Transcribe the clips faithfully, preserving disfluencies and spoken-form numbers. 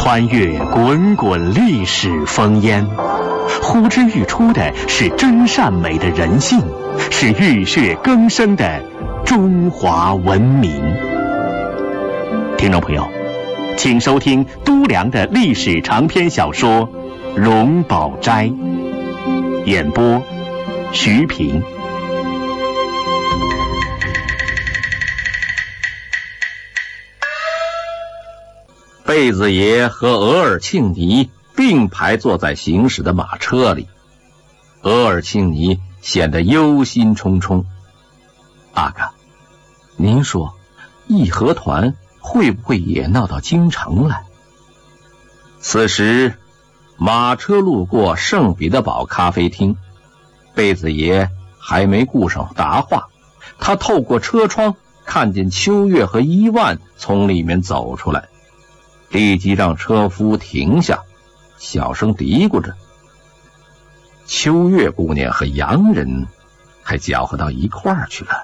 穿越滚滚历史烽烟，呼之欲出的是真善美的人性，是浴血更生的中华文明。听众朋友，请收听都良的历史长篇小说《荣宝斋》，演播徐平。 贝子爷和额尔庆尼并排坐在行驶的马车里，额尔庆尼显得忧心忡忡。阿哥，您说义和团会不会也闹到京城来？此时马车路过圣彼得堡咖啡厅，贝子爷还没顾上答话，他透过车窗看见秋月和伊万从里面走出来，立即让车夫停下，小声嘀咕着：秋月姑娘和洋人还搅和到一块儿去了。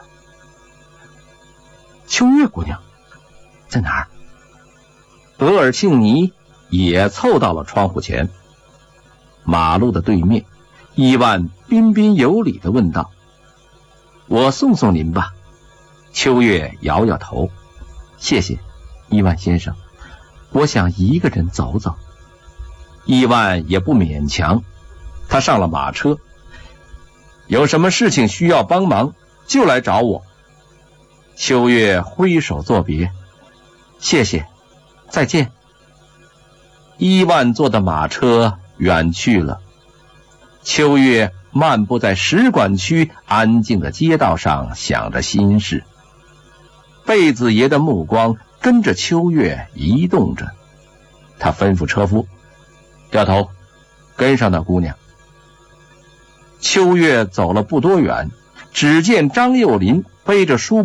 秋月姑娘在哪儿？额尔庆尼也凑到了窗户前。马路的对面，伊万彬彬有礼地问道：我送送您吧。秋月摇摇头：谢谢，伊万先生，我想一个人走走。伊万也不勉强，他上了马车。有什么事情需要帮忙就来找我。秋月挥手作别：谢谢，再见。伊万坐的马车远去了。秋月漫步在使馆区安静的街道上，想着心事。贝子爷的目光跟着秋月移动着，他吩咐车夫：掉头，跟上那姑娘。秋月走了不多远，只见张幼林背着书